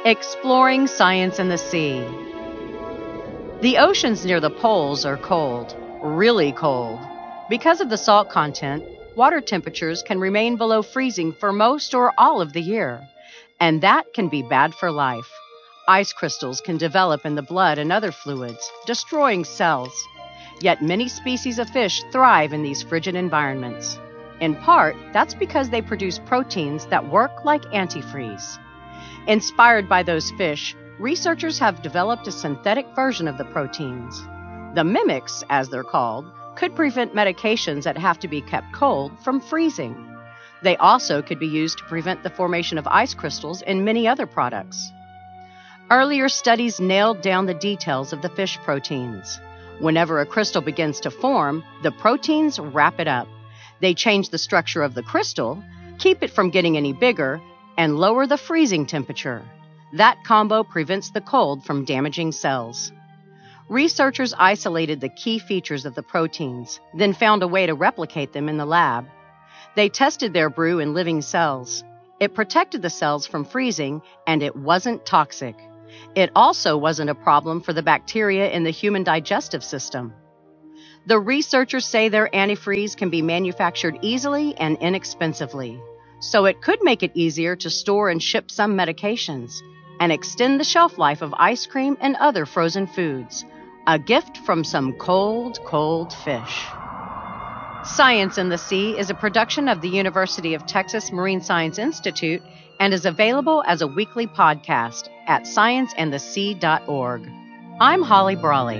Exploring science in the sea. The oceans near the poles are cold, really cold. Because of the salt content, water temperatures can remain below freezing for most or all of the year, and that can be bad for life. Ice crystals can develop in the blood and other fluids, destroying cells. Yet many species of fish thrive in these frigid environments. In part, that's because they produce proteins that work like antifreeze. Inspired by those fish, researchers have developed a synthetic version of the proteins. The mimics, as they're called, could prevent medications that have to be kept cold from freezing. They also could be used to prevent the formation of ice crystals in many other products. Earlier studies nailed down the details of the fish proteins. Whenever a crystal begins to form, the proteins wrap it up. They change the structure of the crystal, keep it from getting any bigger, and lower the freezing temperature. That combo prevents the cold from damaging cells. Researchers isolated the key features of the proteins, then found a way to replicate them in the lab. They tested their brew in living cells. It protected the cells from freezing, and it wasn't toxic. It also wasn't a problem for the bacteria in the human digestive system. The researchers say their antifreeze can be manufactured easily and inexpensively, so it could make it easier to store and ship some medications and extend the shelf life of ice cream and other frozen foods. A gift from some cold, cold fish. Science in the Sea is a production of the University of Texas Marine Science Institute and is available as a weekly podcast at scienceandthesea.org. I'm Holly Brawley.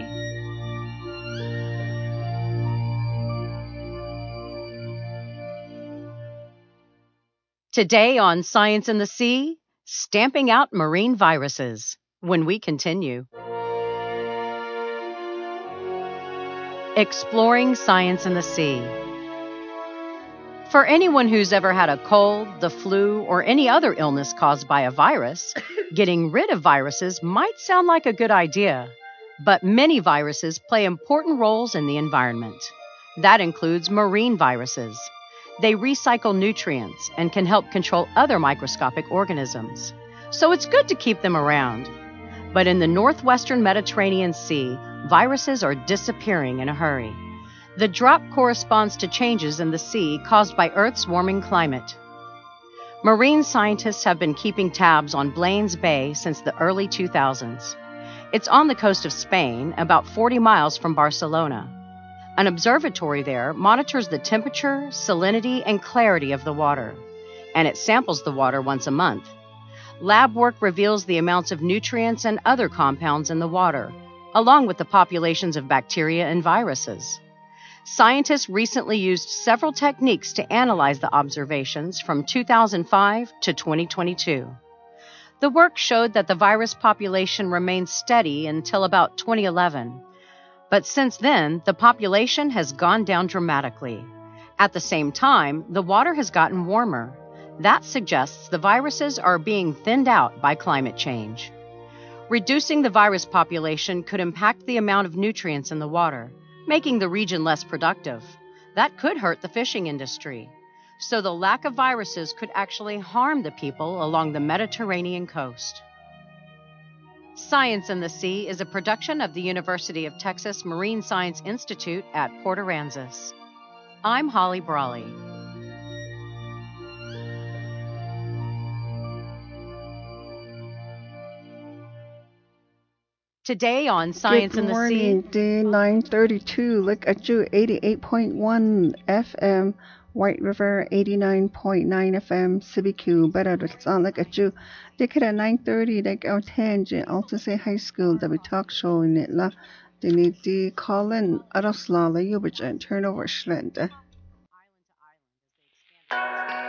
Today on Science in the Sea, stamping out marine viruses. When we continue. Exploring science in the sea. For anyone who's ever had a cold, the flu, or any other illness caused by a virus, getting rid of viruses might sound like a good idea, but many viruses play important roles in the environment. That includes marine viruses. They recycle nutrients and can help control other microscopic organisms, so it's good to keep them around. But in the northwestern Mediterranean Sea, viruses are disappearing in a hurry. The drop corresponds to changes in the sea caused by Earth's warming climate. Marine scientists have been keeping tabs on Blaines Bay since the early 2000s. It's on the coast of Spain, about 40 miles from Barcelona. An observatory there monitors the temperature, salinity, and clarity of the water, and it samples the water once a month. Lab work reveals the amounts of nutrients and other compounds in the water, along with the populations of bacteria and viruses. Scientists recently used several techniques to analyze the observations from 2005 to 2022. The work showed that the virus population remained steady until about 2011. But since then, the population has gone down dramatically. At the same time, the water has gotten warmer. That suggests the viruses are being thinned out by climate change. Reducing the virus population could impact the amount of nutrients in the water, making the region less productive. That could hurt the fishing industry. So the lack of viruses could actually harm the people along the Mediterranean coast. Science in the Sea is a production of the University of Texas Marine Science Institute at Port Aransas. I'm Holly Brawley. Today on Science in the Sea. Good morning, day 932. Look at you, 88.1 FM, White River, 89.9 FM, CBQ, Better look at you. Look at 930, like our tangent, also say high school, that we talk show in it. They need to call in, Arosla, la Yubichan, turnover Schlend.